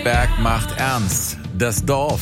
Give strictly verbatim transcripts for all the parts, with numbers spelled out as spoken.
Elversberg macht ernst. Das Dorf.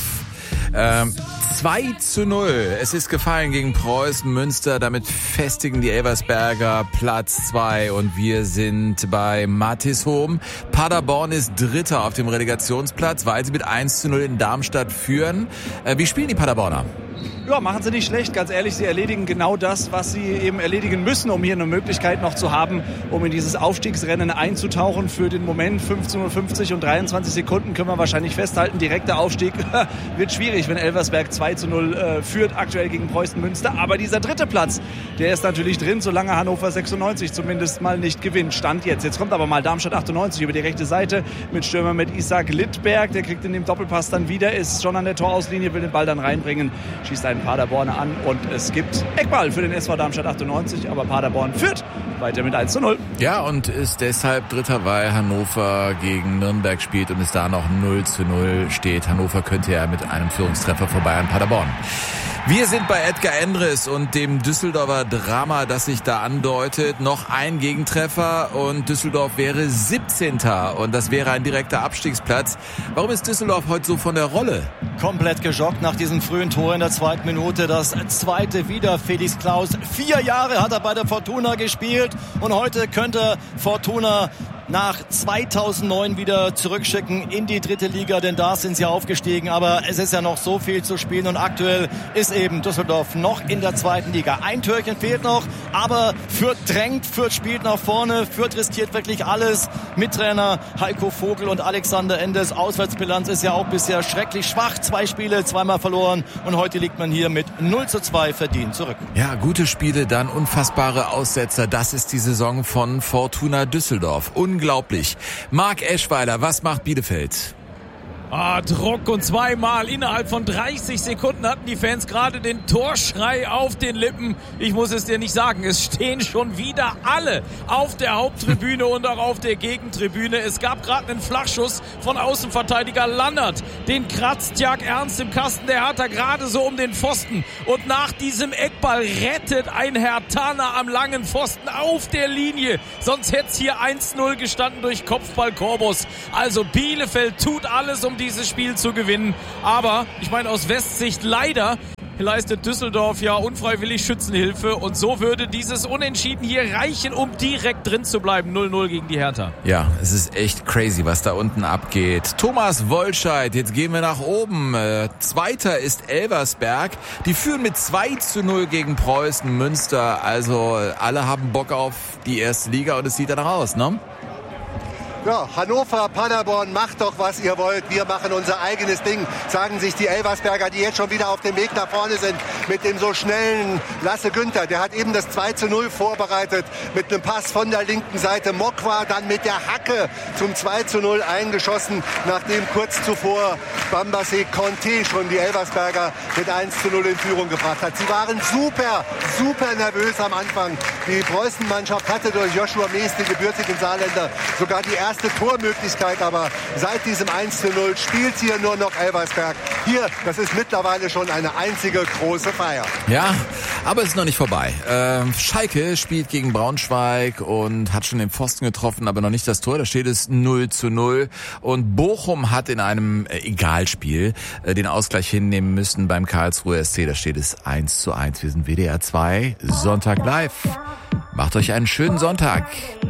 Ähm, zwei zu null. Es ist gefallen gegen Preußen Münster. Damit festigen die Elversberger Platz zwei und wir sind bei Mattishohm. Paderborn ist Dritter auf dem Relegationsplatz, weil sie mit eins zu null in Darmstadt führen. Äh, wie spielen die Paderborner? Ja, machen sie nicht schlecht, ganz ehrlich. Sie erledigen genau das, was sie eben erledigen müssen, um hier eine Möglichkeit noch zu haben, um in dieses Aufstiegsrennen einzutauchen. Für den Moment fünfzehn Uhr fünfzig und dreiundzwanzig Sekunden können wir wahrscheinlich festhalten. Direkter Aufstieg wird schwierig, wenn Elversberg zwei zu null äh, führt, aktuell gegen Preußen Münster. Aber dieser dritte Platz, der ist natürlich drin, solange Hannover sechsundneunzig zumindest mal nicht gewinnt. Stand jetzt. Jetzt kommt aber mal Darmstadt achtundneunzig über die rechte Seite mit Stürmer mit Isaac Littberg. Der kriegt in dem Doppelpass dann wieder, ist schon an der Torauslinie, will den Ball dann reinbringen, schießt einen Paderborner an und es gibt Eckball für den S V Darmstadt achtundneunzig, aber Paderborn führt weiter mit eins zu null. Ja, und ist deshalb Dritter, weil Hannover gegen Nürnberg spielt und es da noch null zu null steht. Hannover könnte ja mit einem Führungstreffer vorbei an Paderborn. Wir sind bei Edgar Endres und dem Düsseldorfer Drama, das sich da andeutet. Noch ein Gegentreffer und Düsseldorf wäre siebzehnter und das wäre ein direkter Abstiegsplatz. Warum ist Düsseldorf heute so von der Rolle? Komplett geschockt nach diesem frühen Tor in der zweiten Minute. Das zweite wieder Felix Klaus. Vier Jahre hat er bei der Fortuna gespielt und heute könnte Fortuna nach zweitausendneun wieder zurückschicken in die dritte Liga, denn da sind sie aufgestiegen. Aber es ist ja noch so viel zu spielen und aktuell ist eben Düsseldorf noch in der zweiten Liga. Ein Türchen fehlt noch, aber Fürth drängt, Fürth spielt nach vorne, Fürth riskiert wirklich alles. Mittrainer Heiko Vogel und Alexander Endres. Auswärtsbilanz ist ja auch bisher schrecklich schwach. Zwei Spiele, zweimal verloren und heute liegt man hier mit null zu zwei verdient zurück. Ja, gute Spiele, dann unfassbare Aussetzer. Das ist die Saison von Fortuna Düsseldorf. Unglaublich. Marc Eschweiler, was macht Bielefeld? Ah, Druck und zweimal innerhalb von dreißig Sekunden hatten die Fans gerade den Torschrei auf den Lippen. Ich muss es dir nicht sagen, es stehen schon wieder alle auf der Haupttribüne und auch auf der Gegentribüne. Es gab gerade einen Flachschuss von Außenverteidiger Lannert. Den kratzt Jag Ernst im Kasten, der hat da gerade so um den Pfosten. Und nach diesem Eckball rettet ein Herr Tanner am langen Pfosten auf der Linie. Sonst hätte es hier eins zu null gestanden durch Kopfball Korbus. Also Bielefeld tut alles, um dieses Spiel zu gewinnen. Aber, ich meine aus Westsicht leider, leistet Düsseldorf ja unfreiwillig Schützenhilfe und so würde dieses Unentschieden hier reichen, um direkt drin zu bleiben. null null gegen die Hertha. Ja, es ist echt crazy, was da unten abgeht. Thomas Wollscheid, jetzt gehen wir nach oben. Äh, Zweiter ist Elversberg. Die führen mit zwei zu null gegen Preußen Münster. Also alle haben Bock auf die erste Liga und es sieht danach aus, ne? Ja, Hannover, Paderborn, macht doch, was ihr wollt. Wir machen unser eigenes Ding, sagen sich die Elversberger, die jetzt schon wieder auf dem Weg nach vorne sind mit dem so schnellen Lasse Günther. Der hat eben das zwei zu null vorbereitet mit einem Pass von der linken Seite. Mokwa dann mit der Hacke zum zwei zu null eingeschossen, nachdem kurz zuvor Bambassé Conté schon die Elversberger mit eins zu null in Führung gebracht hat. Sie waren super, super nervös am Anfang. Die Preußen-Mannschaft hatte durch Joshua Mees, den gebürtigen Saarländer, sogar die erste Tormöglichkeit, aber seit diesem eins zu null spielt hier nur noch Elversberg. Hier, das ist mittlerweile schon eine einzige große Feier. Ja, aber es ist noch nicht vorbei. Ähm, Schalke spielt gegen Braunschweig und hat schon den Pfosten getroffen, aber noch nicht das Tor. Da steht es null zu null. Und Bochum hat in einem äh, Egalspiel äh, den Ausgleich hinnehmen müssen beim Karlsruher S C. Da steht es eins zu eins. Wir sind W D R zwei, Sonntag live. Macht euch einen schönen Sonntag.